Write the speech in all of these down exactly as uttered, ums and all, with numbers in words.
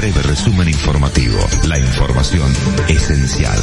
breve resumen informativo. La información esencial.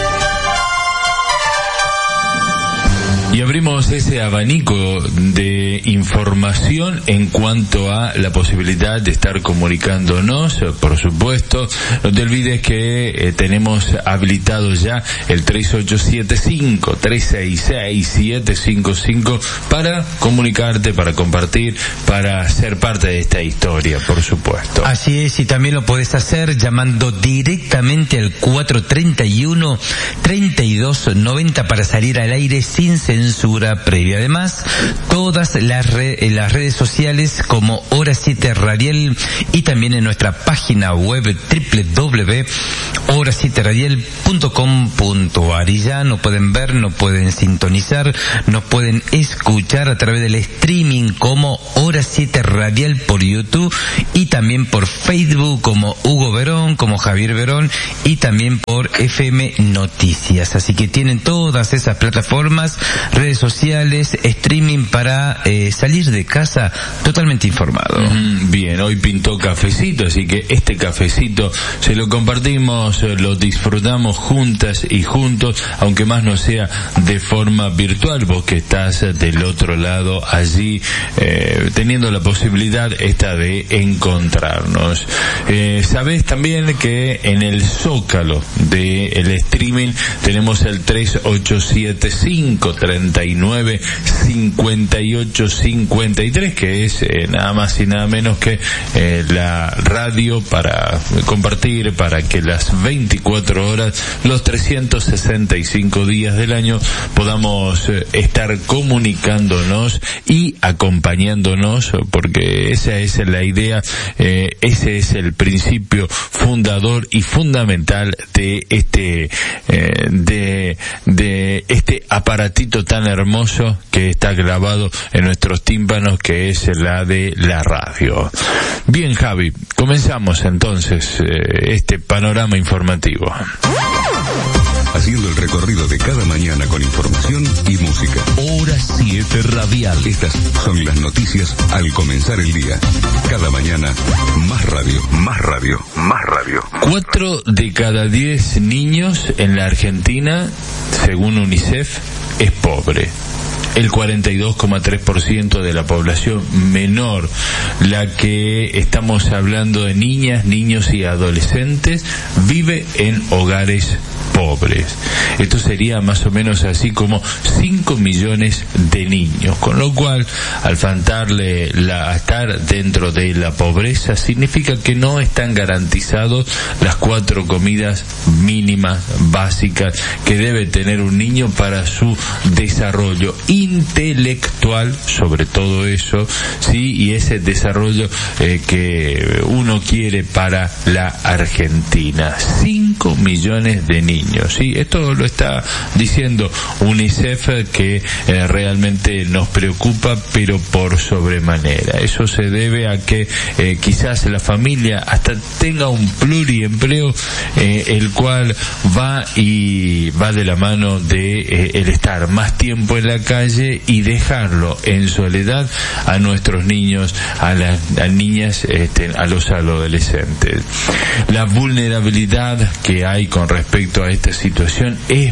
Y abrimos ese abanico de información en cuanto a la posibilidad de estar comunicándonos, por supuesto. No te olvides que eh, tenemos habilitado ya el tres ocho siete cinco, tres seis seis, siete cinco cinco para comunicarte, para compartir, para ser parte de esta historia, por supuesto. Así es, y también lo puedes hacer llamando directamente al cuatro treinta y uno, treinta y dos noventa para salir al aire sin censura previa. Además, todas las, re, las redes sociales como Hora siete Radial y también en nuestra página web doble u doble u doble u punto hora siete radial punto com punto a r. Y ya nos pueden ver, nos pueden sintonizar, nos pueden escuchar a través del streaming como Hora siete Radial por YouTube y también por Facebook como Hugo Verón, como Javier Verón y también por F M Noticias. Así que tienen todas esas plataformas, redes sociales, streaming para eh, salir de casa totalmente informado. Mm, bien, hoy pintó cafecito, así que este cafecito se lo compartimos, lo disfrutamos juntas y juntos, aunque más no sea de forma virtual, vos que estás del otro lado allí, eh, teniendo la posibilidad esta de encontrarnos. Eh, sabés también que en el Zócalo del streaming tenemos el tres ocho siete cinco, treinta y nueve, cincuenta y ocho, cincuenta y tres, que es eh, nada más y nada menos que eh, la radio para compartir, para que las veinticuatro horas, los trescientos sesenta y cinco días del año podamos eh, estar comunicándonos y acompañándonos, porque esa es la idea, eh, ese es el principio fundador y fundamental de este eh, de de este aparatito tan hermoso que está grabado en nuestros tímpanos, que es la de la radio. Bien, Javi, comenzamos entonces eh, este panorama informativo. Haciendo el recorrido de cada mañana con información y música. Hora siete Radial. Estas son las noticias al comenzar el día. Cada mañana, más radio, más radio, más radio. Cuatro de cada diez niños en la Argentina, según UNICEF, es pobre. El cuarenta y dos coma tres por ciento de la población menor, la que estamos hablando de niñas, niños y adolescentes, vive en hogares pobres. Esto sería más o menos así como cinco millones de niños, con lo cual al faltarle la, estar dentro de la pobreza significa que no están garantizados las cuatro comidas mínimas básicas que debe tener un niño para su desarrollo intelectual, sobre todo eso, sí, y ese desarrollo eh, que uno quiere para la Argentina. Cinco millones de niños. Sí, esto lo está diciendo UNICEF, que eh, realmente nos preocupa, pero por sobremanera. Eso se debe a que eh, quizás la familia hasta tenga un pluriempleo, eh, el cual va y va de la mano de eh, el estar más tiempo en la calle y dejarlo en soledad a nuestros niños, a las a niñas, este, a los adolescentes. La vulnerabilidad que hay con respecto a esta situación es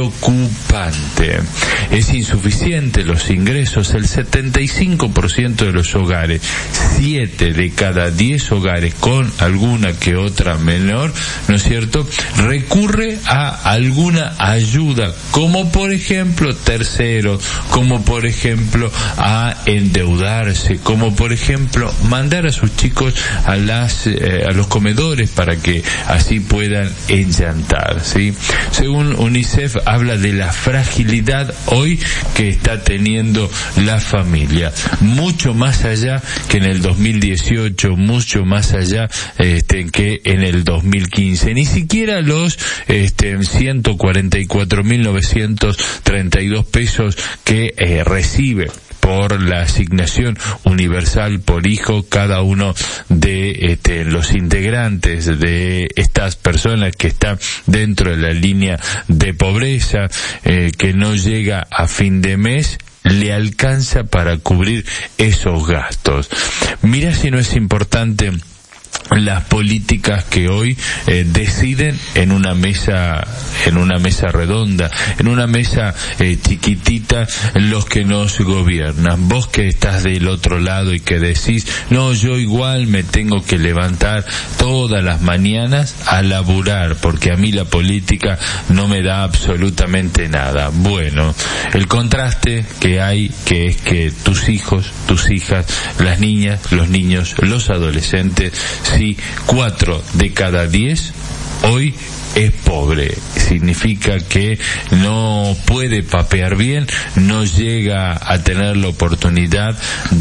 preocupante. Es insuficiente los ingresos. El setenta y cinco por ciento de los hogares, siete de cada diez hogares con alguna que otra menor, ¿no es cierto?, recurre a alguna ayuda, como por ejemplo terceros, como por ejemplo a endeudarse, como por ejemplo mandar a sus chicos a las eh, a los comedores para que así puedan enllantar, ¿sí? Según UNICEF, habla de la fragilidad hoy que está teniendo la familia, mucho más allá que en el dos mil dieciocho, mucho más allá este, que en el dos mil quince. Ni siquiera los este, ciento cuarenta y cuatro mil novecientos treinta y dos pesos que eh, recibe por la asignación universal por hijo cada uno de este, los integrantes de estas personas que están dentro de la línea de pobreza, eh, que no llega a fin de mes, le alcanza para cubrir esos gastos. Mira si no es importante las políticas que hoy eh, deciden en una mesa en una mesa redonda, en una mesa eh, chiquitita, los que nos gobiernan. Vos que estás del otro lado y que decís, no, yo igual me tengo que levantar todas las mañanas a laburar porque a mí la política no me da absolutamente nada. Bueno, el contraste que hay, que es que tus hijos, tus hijas, las niñas, los niños, los adolescentes, sí, cuatro de cada diez hoy es pobre. Significa que no puede papear bien, no llega a tener la oportunidad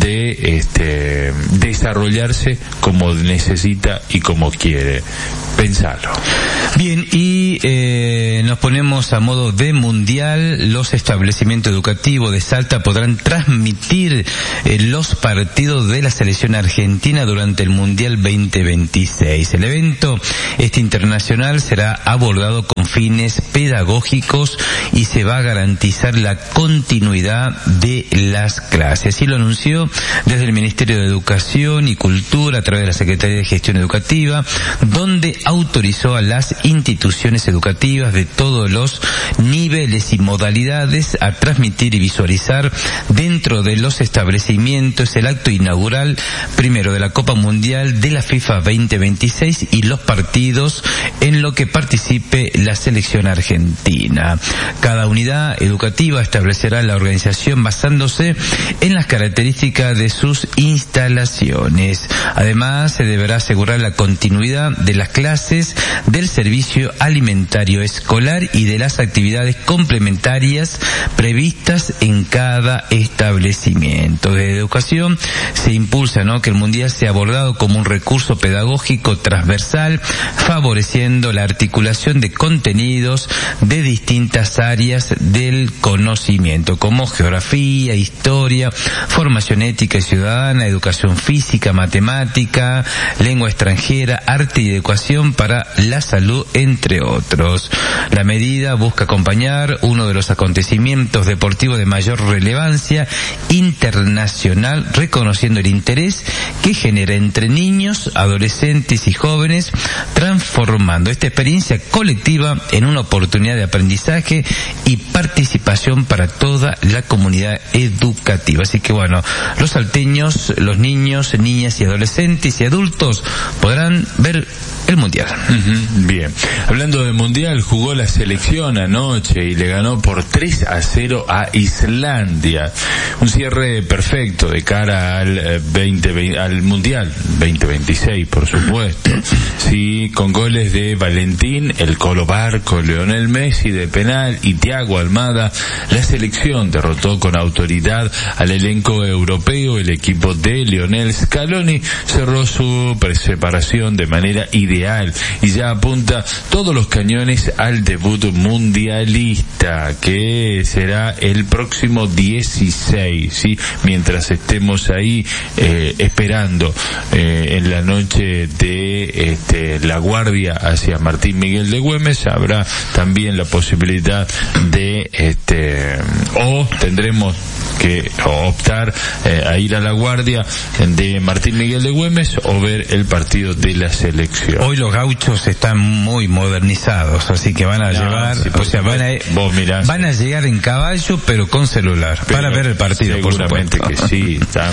de este, desarrollarse como necesita y como quiere. Pensalo. Bien, y eh, nos ponemos a modo de mundial. Los establecimientos educativos de Salta podrán transmitir eh, los partidos de la selección argentina durante el Mundial veinte veintiséis. El evento este internacional será abordado con fines pedagógicos y se va a garantizar la continuidad de las clases. Así lo anunció desde el Ministerio de Educación y Cultura a través de la Secretaría de Gestión Educativa, donde autorizó a las instituciones educativas de todos los niveles y modalidades a transmitir y visualizar dentro de los establecimientos el acto inaugural primero de la Copa Mundial de la FIFA veinte veintiséis y los partidos en lo que participe la selección argentina. Cada unidad educativa establecerá la organización basándose en las características de sus instalaciones. Además, se deberá asegurar la continuidad de las clases del servicio alimentario escolar y de las actividades complementarias previstas en cada establecimiento. Desde educación se impulsa, ¿no?, que el mundial sea abordado como un recurso pedagógico transversal, favoreciendo la articulación de contenidos de distintas áreas del conocimiento, como geografía, historia, formación ética y ciudadana, educación física, matemática, lengua extranjera, arte y educación para la salud, entre otros. La medida busca acompañar uno de los acontecimientos deportivos de mayor relevancia internacional, reconociendo el interés que genera entre niños, adolescentes y jóvenes, transformando esta experiencia colectiva en una oportunidad de aprendizaje y participación para toda la comunidad educativa. Así que bueno, los salteños, los niños, niñas y adolescentes y adultos podrán ver el mundial. Uh-huh, bien. Hablando del mundial, jugó la selección anoche y le ganó por tres a cero a Islandia. Un cierre perfecto de cara al eh, veinte, veinte, al mundial veinte veintiséis, por supuesto. Sí, con goles de Valentín, el Colo Barco, Lionel Messi de penal y Thiago Almada, la selección derrotó con autoridad al elenco europeo. El equipo de Lionel Scaloni cerró su preparación de manera ideal y ya apunta todos los cañones al debut mundialista, que será el próximo dieciséis, ¿sí? Mientras estemos ahí eh, esperando eh, en la noche de este, La Guardia hacia Martín Miguel de Güemes, habrá también la posibilidad de este o tendremos que optar eh, a ir a La Guardia de Martín Miguel de Güemes o ver el partido de la selección. Hoy los gauchos están muy modernizados, así que van a no, llevar, sí, o sea, van a, vos mirás, van a llegar en caballo, pero con celular, pero para ver el partido, seguramente por supuesto. Que sí. Está.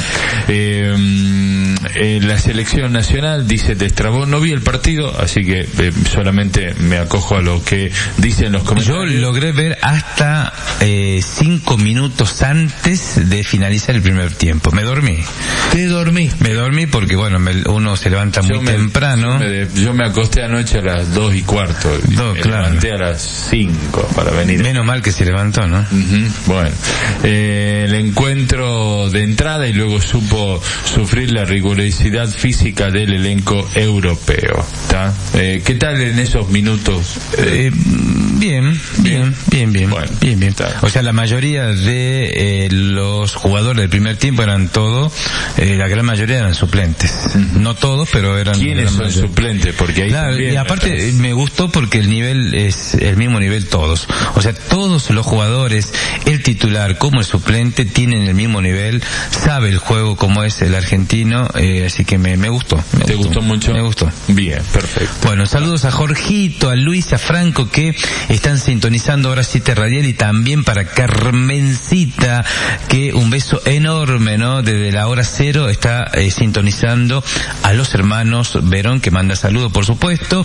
Eh, eh, la selección nacional dice destrabó, no vi el partido, así que eh, solamente me acojo a lo que dicen los comentarios. Yo logré ver hasta eh, cinco minutos antes de finalizar el primer tiempo. Me dormí. ¿Te dormí? Me dormí porque, bueno, me, uno se levanta muy me, temprano. Yo me, yo me acosté anoche a las dos y cuarto. No, me claro. levanté a las cinco para venir. Menos mal que se levantó, ¿no? Uh-huh. Bueno, eh, el encuentro de entrada y luego supo sufrir la rigurosidad física del elenco europeo. ¿Está? Eh, ¿Qué tal en esos minutos? Eh, bien, bien, bien, bien. Bueno, bien, bien. Está. O sea, la mayoría de eh, los jugadores del primer tiempo eran todos, eh, la gran mayoría eran suplentes. Uh-huh. No todos, pero eran... ¿Quiénes son mayoría. Suplentes? Porque ahí claro, y aparte me gustó porque el nivel es el mismo nivel todos. O sea, todos los jugadores, el titular como el suplente, tienen el mismo nivel, sabe el juego como es el argentino, eh, así que me, me gustó. Me ¿Te gustó. gustó mucho? Me gustó. Bien, perfecto. Bueno, saludos a Jorgito, a Luis, a Franco, que están sintonizando Hora siete Radial, y también para Carmencita, que un beso enorme, ¿no? Desde la hora cero está eh, sintonizando a los hermanos Verón, que manda saludos, por supuesto,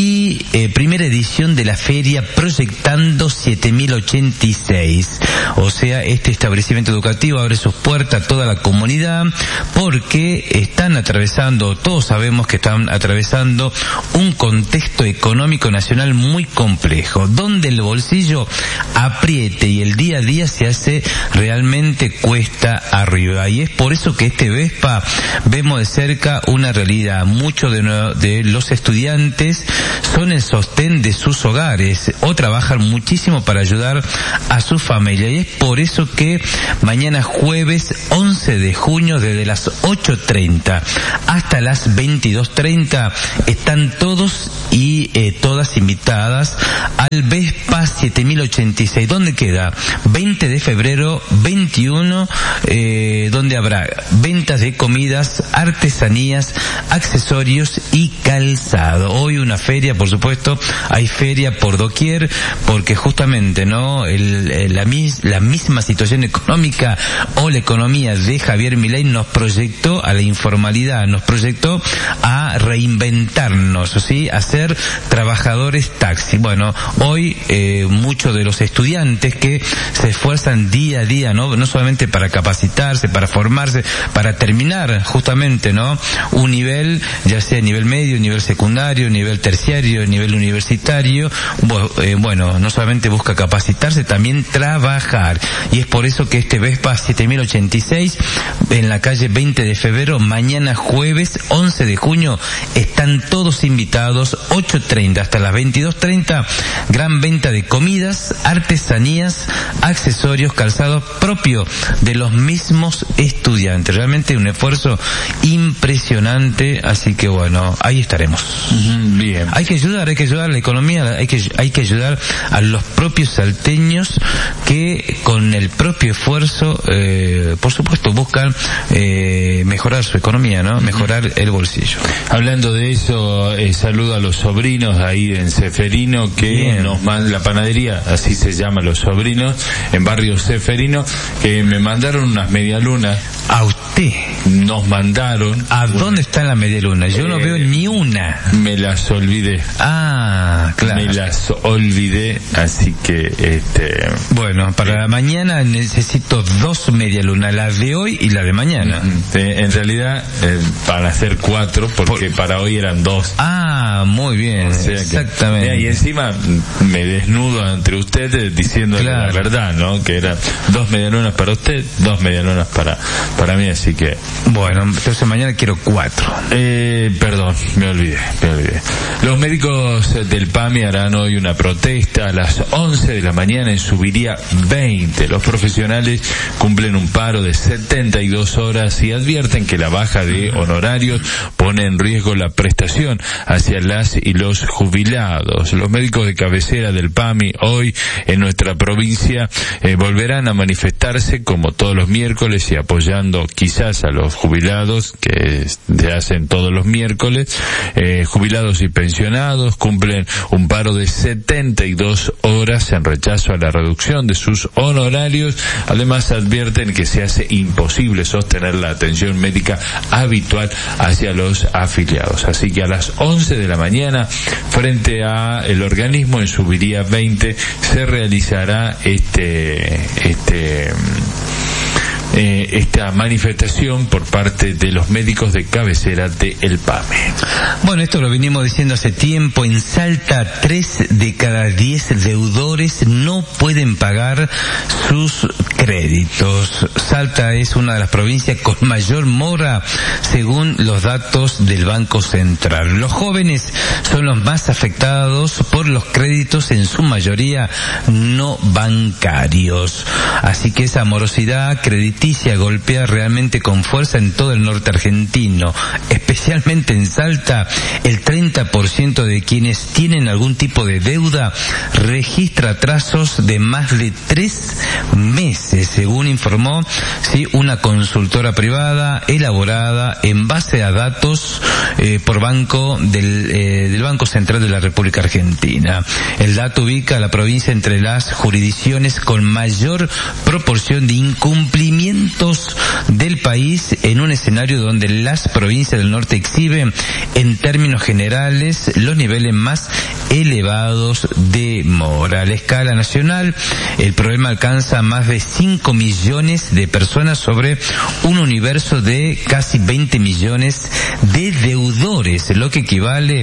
y eh, primera edición de la feria Proyectando siete mil ochenta y seis. O sea, este establecimiento educativo abre sus puertas a toda la comunidad porque están atravesando, todos sabemos que están atravesando un contexto económico nacional muy complejo, donde el bolsillo apriete y el día a día se hace realmente cuesta arriba. Y es por eso que este Vespa vemos de cerca una realidad. Muchos de, no, de los estudiantes son el sostén de sus hogares o trabajan muchísimo para ayudar a su familia. Y es por eso que mañana jueves once de junio, desde las ocho treinta hasta las veintidós treinta, están todos y eh, todas invitadas al Vespa siete mil ochenta y seis. ¿Dónde queda? veinte de febrero, veintiuno, eh, donde habrá ventas de comidas, artesanías, accesorios y calzado. Hoy una feria, por supuesto, hay feria por doquier, porque justamente, ¿no? El, el, la, mis, la misma situación económica o la economía de Javier Milei nos proyectó a la informalidad, nos proyectó a reinventarnos, ¿sí? A ser trabajadores taxi. Bueno, hoy eh, muchos de los estudiantes que se esfuerzan día a día, ¿no? No solamente para capacitarse, para formarse, para terminar justamente, ¿no? Un nivel, ya sea nivel medio, nivel secundario, nivel terciario, nivel universitario, bueno, no solamente busca capacitarse, también trabajar. Y es por eso que este Vespa siete mil ochenta y seis en la calle veinte de febrero, mañana jueves once de junio, están todos invitados, ocho treinta hasta las veintidós treinta, gran venta de comidas, artesanías, accesorios, calzados propio de los mismos estudiantes. Realmente un esfuerzo impresionante, así que bueno, ahí estaremos. Bien. Hay que ayudar, hay que ayudar a la economía, hay que hay que ayudar a los propios salteños que con el propio esfuerzo, eh, por supuesto, buscan eh, mejorar su economía, ¿no? Mejorar el bolsillo. Hablando de eso, eh, saludo a los sobrinos ahí en Ceferino, que Bien. nos mandan la panadería, así se llama, Los Sobrinos, en barrio Ceferino, que me mandaron unas medialunas. ¿A usted? Nos mandaron. ¿A dónde está la medialuna? Yo eh, no veo ni una. Me las olvidé. Ah, claro. Me las olvidé, así que, este... Bueno, para eh, la mañana necesito dos medialunas, la de hoy y la de mañana. Eh, en realidad, eh, para hacer cuatro, porque Por... para hoy eran dos. Ah, muy bien, o sea exactamente. Que, y encima me desnudo entre ustedes diciendo claro. la verdad, ¿no? Que eran dos medialunas para usted, dos medialunas para para mí, así que... Bueno, entonces mañana quiero cuatro. Eh, perdón, me olvidé, me olvidé. Los médicos del PAMI harán hoy una protesta a las once de la mañana en Subiría veinte. Los profesionales cumplen un paro de setenta y dos horas y advierten que la baja de honorarios pone en riesgo la prestación hacia las y los jubilados. Los médicos de cabecera del PAMI hoy en nuestra provincia eh, volverán a manifestarse como todos los miércoles y apoyando quizás a los jubilados que se hacen todos los miércoles. Eh, jubilados y pensionados cumplen un paro de setenta y dos horas en rechazo a la reducción de sus honorarios. Además advierten que se hace imposible sostener la atención médica habitual hacia los afiliados. Así que a las once de la mañana, frente a el organismo en Subiría veinte, se realizará este este eh, esta manifestación por parte de los médicos de cabecera de El PAME. Bueno, esto lo venimos diciendo hace tiempo. En Salta, tres de cada diez deudores no pueden pagar sus créditos. Salta es una de las provincias con mayor mora según los datos del Banco Central. Los jóvenes son los más afectados por los créditos, en su mayoría no bancarios. Así que esa morosidad crediticia golpea realmente con fuerza en todo el norte argentino, especialmente en Salta. El treinta por ciento de quienes tienen algún tipo de deuda registra atrasos de más de tres meses, según informó sí una consultora privada elaborada en base a datos eh, por banco del, eh, del Banco Central de la República Argentina. El dato ubica a la provincia entre las jurisdicciones con mayor proporción de incumplimientos del país, en un escenario donde las provincias del norte exhiben en términos generales los niveles más elevados de mora. A la escala nacional, el problema alcanza a más de cinco millones de personas sobre un universo de casi veinte millones de deudores, lo que equivale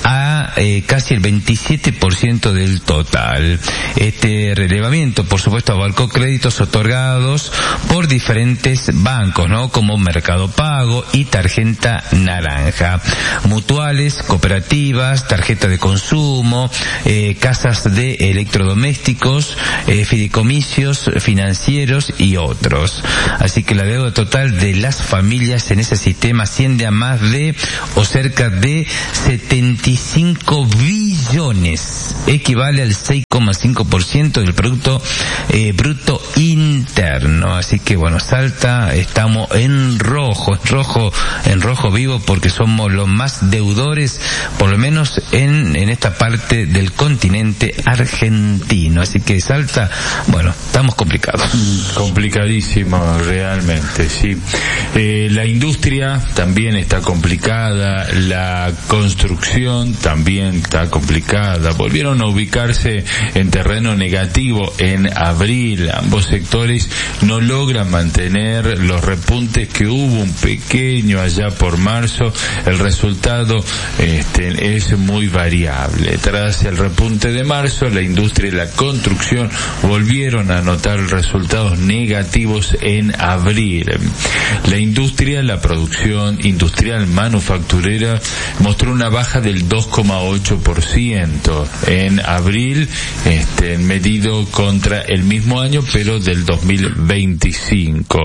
a eh, casi el veintisiete por ciento del total. Este relevamiento, por supuesto, abarcó créditos otorgados por diferentes bancos, ¿no? Como Mercado Pago y Tarjeta Naranja, mutuales, cooperativas, tarjeta de consumo, eh, casas de electrodomésticos, eh, fideicomisos financieros y otros. Así que la deuda total de las familias en ese sistema asciende a más de o cerca de setenta y cinco billones, equivale al seis coma cinco por ciento del producto eh, bruto interno. Así que bueno, Salta, estamos en rojo, en rojo, en rojo vivo, porque somos los más deudores, por lo menos en, en esta parte del continente argentino. Así que Salta, bueno, estamos complicados. Complicadísimo, realmente, sí. Eh, la industria también está complicada, la construcción también está complicada. Volvieron a ubicarse en terreno negativo en abril. Ambos sectores no logran mantener los repuntes que hubo un pequeño allá por marzo. El resultado este, es muy variable. Tras el repunte de marzo, la industria y la construcción volvieron a notar resultados negativos en abril. La industria, la producción industrial manufacturera mostró una baja del dos coma ocho por ciento en abril, este, medido contra el mismo año, pero del dos mil veinticinco.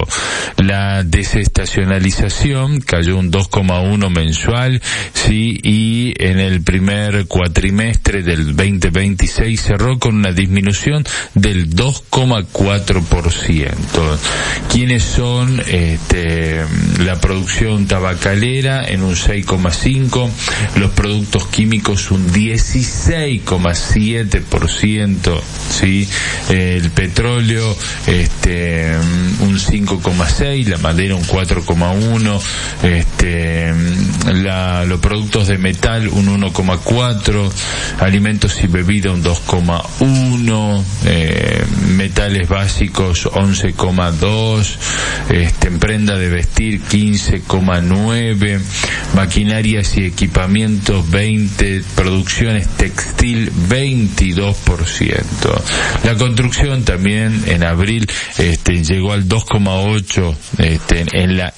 La desestacionalización cayó un dos coma uno mensual, sí, y en el primer cuatrimestre del veinte veintiséis cerró con una disminución del dos coma cuatro por ciento. ¿Quiénes son? Este, la producción tabacalera en un seis coma cinco, los productos químicos un dieciséis coma siete por ciento, sí, el petróleo este un cinco coma seis, la madera un cuatro coma uno, este la los productos de metal un uno coma cuatro, alimentos y bebida un dos coma uno, eh, metales básicos once coma dos, este en prenda de vestir quince coma nueve, maquinarias y equipamientos veinte, producciones textil veintidós por ciento. La construcción también en abril este llegó al dos coma ocho este en la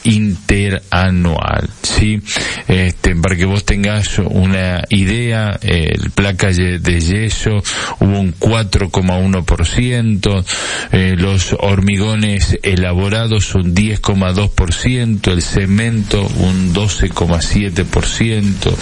interanual, sí. Este para que vos tengas una idea, el placa de yeso hubo un cuatro coma uno por ciento, eh, los hormigones elaborados un diez coma dos por ciento, el cemento un doce coma siete por ciento,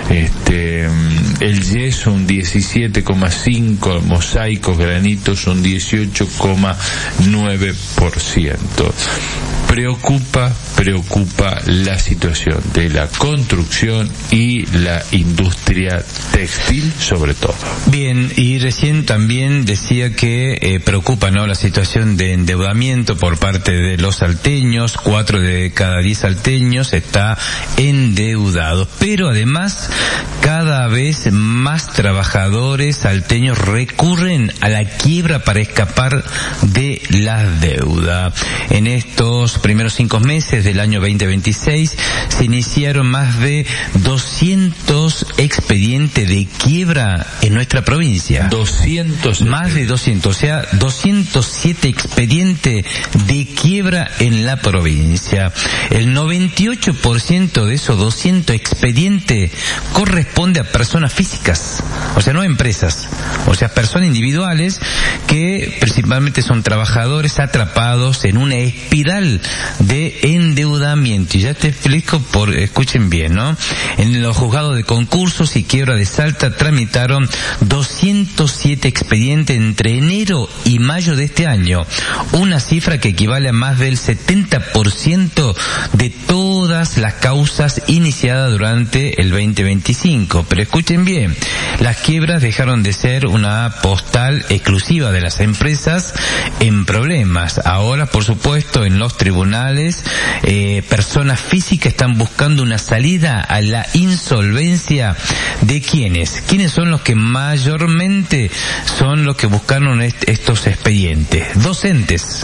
este el yeso un diecisiete coma cinco por ciento, mosaicos, granitos un dieciocho coma nueve por ciento. preocupa, preocupa la situación de la construcción y la industria textil sobre todo. Bien, y recién también decía que eh, preocupa, ¿no?, la situación de endeudamiento por parte de los salteños. Cuatro de cada diez salteños está endeudado, pero además cada vez más trabajadores salteños recurren a la quiebra para escapar de la deuda. En estos primeros cinco meses del año veinte veintiséis se iniciaron más de doscientos expedientes de quiebra en nuestra provincia. doscientos Más de doscientos, o sea, doscientos siete expedientes de quiebra en la provincia. El noventa y ocho por ciento de esos doscientos expedientes corresponde a personas físicas, o sea, no a empresas, o sea, personas individuales que principalmente son trabajadores atrapados en una espiral de endeudamiento. Y ya te explico, por, escuchen bien, ¿no? En los juzgados de concursos y quiebra de Salta tramitaron doscientos siete expedientes entre enero y mayo de este año, una cifra que equivale a más del setenta por ciento de todas las causas iniciadas durante el veinte veinticinco. Pero escuchen bien, las quiebras dejaron de ser una postal exclusiva de las empresas en problemas. Ahora, por supuesto, en los tribunales, eh, personas físicas están buscando una salida a la insolvencia. ¿De quiénes? ¿Quiénes son los que mayormente son los que buscaron est- estos expedientes? Docentes,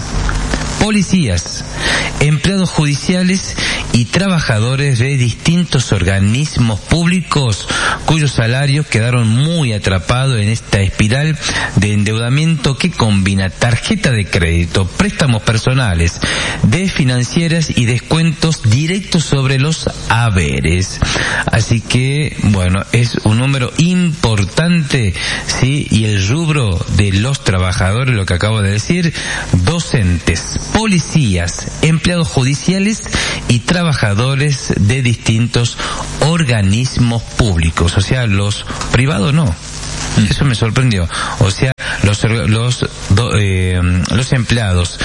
policías, empleados judiciales y trabajadores de distintos organismos públicos cuyos salarios quedaron muy atrapados en esta espiral de endeudamiento que combina tarjeta de crédito, préstamos personales, de financieras y descuentos directos sobre los haberes. Así que, bueno, es un número importante, ¿sí? Y el rubro de los trabajadores, lo que acabo de decir, docentes, policías, empleados judiciales y trabajadores de distintos organismos públicos. O sea, los privados no. Eso me sorprendió. O sea, los los do, eh, los empleados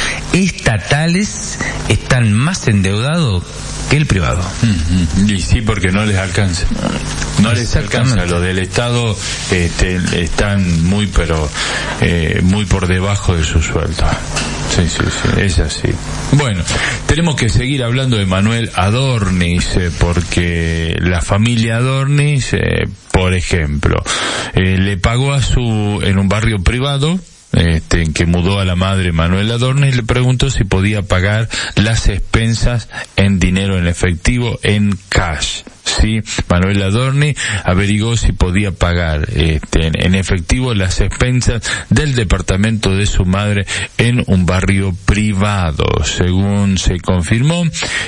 estatales están más endeudados que el privado. Mm-hmm. Y sí, porque no les alcanza. No les alcanza. Los del Estado este, están muy, pero eh, muy por debajo de su sueldo. Sí, sí, sí, es así. Bueno, tenemos que seguir hablando de Manuel Adornis, eh, porque la familia Adornis, eh, por ejemplo, eh, le pagó a su, en un barrio privado, este, en que mudó a la madre Manuel Adornis, le preguntó si podía pagar las expensas en dinero en efectivo, en cash. Sí, Manuel Adornis averiguó si podía pagar este, en, en efectivo las expensas del departamento de su madre en un barrio privado. Según se confirmó,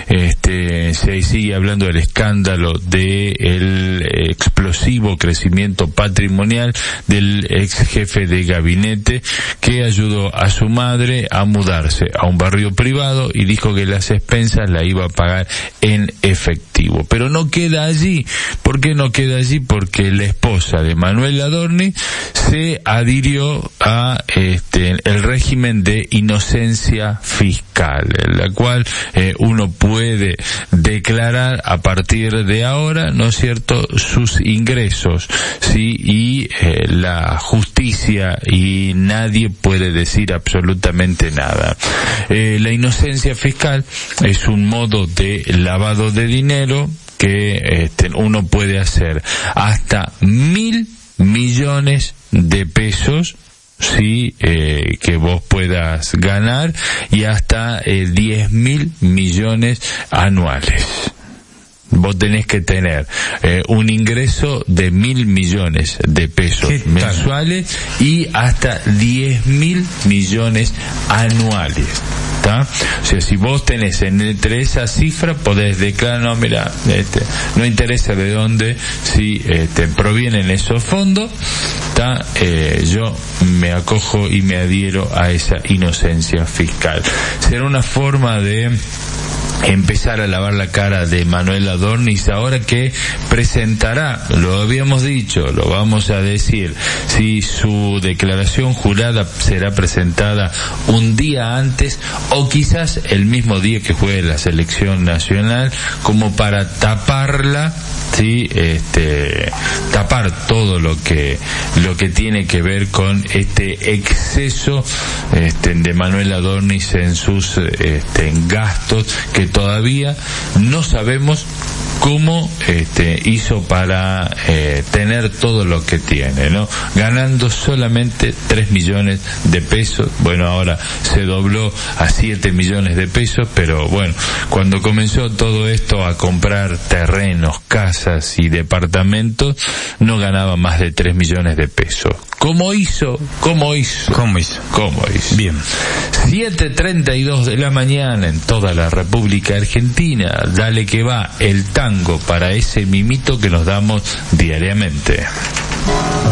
este, se sigue hablando del escándalo de el explosivo crecimiento patrimonial del ex jefe de gabinete que ayudó a su madre a mudarse a un barrio privado y dijo que las expensas la iba a pagar en efectivo. Pero no queda allí. ¿Por qué no queda allí? Porque la esposa de Manuel Adornis se adhirió a este el régimen de inocencia fiscal, en la cual eh, uno puede declarar a partir de ahora, ¿no es cierto?, sus ingresos, sí, y eh, la justicia y nadie puede decir absolutamente nada. Eh, la inocencia fiscal es un modo de lavado de dinero que este, uno puede hacer hasta mil millones de pesos, sí, eh, que vos puedas ganar, y hasta eh, diez mil millones anuales. Vos tenés que tener eh, un ingreso de mil millones de pesos mensuales y hasta diez mil millones anuales. ¿Tá? O sea, si vos tenés entre esa cifra, podés declarar, no, mira, este, no interesa de dónde, si este, provienen esos fondos, ¿tá? Eh, yo me acojo y me adhiero a esa inocencia fiscal. Será una forma de empezar a lavar la cara de Manuel Adornis ahora que presentará, lo habíamos dicho, lo vamos a decir, si su declaración jurada será presentada un día antes o quizás el mismo día que juegue la selección nacional, como para taparla, sí, este, tapar todo lo que lo que tiene que ver con este exceso este, de Manuel Adornis en sus este, gastos, que todavía no sabemos cómo este, hizo para eh, tener todo lo que tiene, ¿no? Ganando solamente tres millones de pesos. Bueno, ahora se dobló a siete millones de pesos, pero bueno, cuando comenzó todo esto a comprar terrenos, casas y departamentos, no ganaba más de tres millones de pesos. ¿Cómo hizo? ¿Cómo hizo? ¿Cómo hizo? ¿Cómo hizo? Bien. siete treinta y dos de la mañana en toda la República Argentina. Dale que va el tango para ese mimito que nos damos diariamente.